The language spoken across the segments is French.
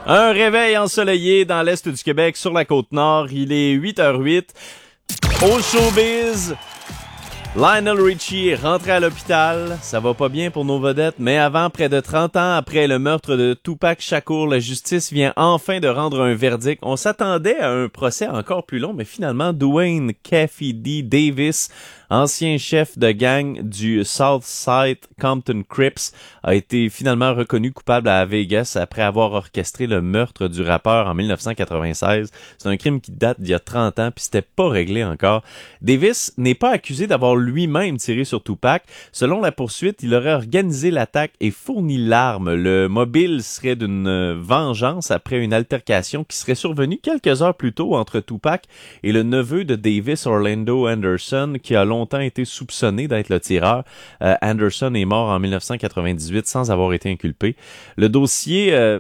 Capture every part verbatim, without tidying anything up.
Un réveil ensoleillé dans l'est du Québec, sur la Côte-Nord. Il est huit heures huit. Au showbiz, Lionel Richie est rentré à l'hôpital. Ça va pas bien pour nos vedettes, mais avant, près de trente ans après le meurtre de Tupac Shakur, la justice vient enfin de rendre un verdict. On s'attendait à un procès encore plus long, mais finalement, Duane Keffe Davis, ancien chef de gang du Southside Compton Crips, a été finalement reconnu coupable à Vegas après avoir orchestré le meurtre du rappeur en dix-neuf cent quatre-vingt-seize. C'est un crime qui date d'il y a trente ans, puis c'était pas réglé encore. Davis n'est pas accusé d'avoir lui-même tiré sur Tupac. Selon la poursuite, il aurait organisé l'attaque et fourni l'arme. Le mobile serait d'une vengeance après une altercation qui serait survenue quelques heures plus tôt entre Tupac et le neveu de Davis, Orlando Anderson, qui a longtemps été soupçonné d'être le tireur. Euh, Anderson est mort en dix-neuf cent quatre-vingt-dix-huit sans avoir été inculpé. Le dossier euh,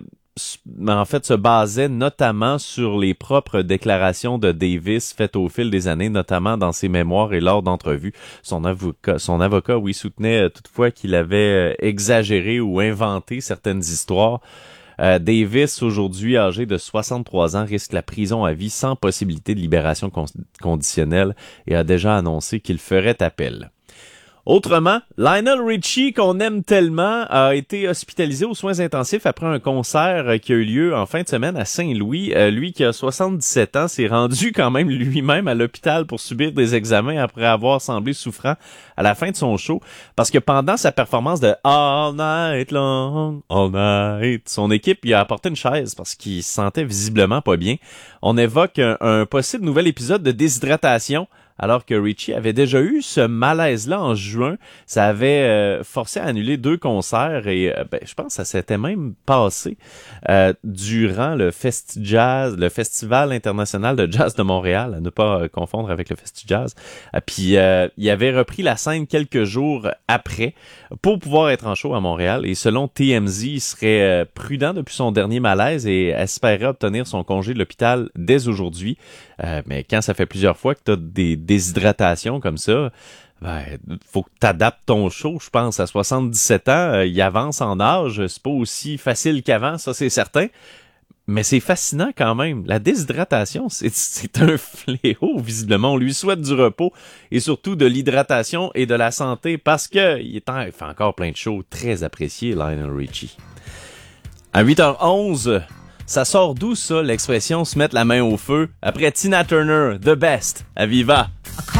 en fait se basait notamment sur les propres déclarations de Davis faites au fil des années, notamment dans ses mémoires et lors d'entrevues. Son avocat, son avocat, oui, soutenait toutefois qu'il avait exagéré ou inventé certaines histoires. Euh, Davis, aujourd'hui âgé de soixante-trois ans, risque la prison à vie sans possibilité de libération con- conditionnelle et a déjà annoncé qu'il ferait appel. Autrement, Lionel Richie, qu'on aime tellement, a été hospitalisé aux soins intensifs après un concert qui a eu lieu en fin de semaine à Saint-Louis. Euh, lui qui a soixante-dix-sept ans s'est rendu quand même lui-même à l'hôpital pour subir des examens après avoir semblé souffrant à la fin de son show. Parce que pendant sa performance de All Night Long, All Night, son équipe lui a apporté une chaise parce qu'il se sentait visiblement pas bien. On évoque un, un possible nouvel épisode de déshydratation, alors que Richie avait déjà eu ce malaise-là en juin. Ça avait euh, forcé à annuler deux concerts et euh, ben, je pense que ça s'était même passé euh, durant le Festi Jazz, le Festival international de jazz de Montréal, à ne pas euh, confondre avec le Festi Jazz. Euh, puis euh, il avait repris la scène quelques jours après pour pouvoir être en show à Montréal. Et selon T M Z, il serait euh, prudent depuis son dernier malaise et espérait obtenir son congé de l'hôpital dès aujourd'hui. Euh, mais quand ça fait plusieurs fois que tu as des déshydratations comme ça, ben, faut que tu adaptes ton show, je pense. À soixante-dix-sept ans, euh, il avance en âge, c'est pas aussi facile qu'avant, ça c'est certain. Mais c'est fascinant quand même. La déshydratation, c'est, c'est un fléau, visiblement. On lui souhaite du repos et surtout de l'hydratation et de la santé parce que il, est en, il fait encore plein de shows très appréciés, Lionel Richie. À huit heures onze, ça sort d'où ça, l'expression « se mettre la main au feu » après Tina Turner, The Best, à Viva.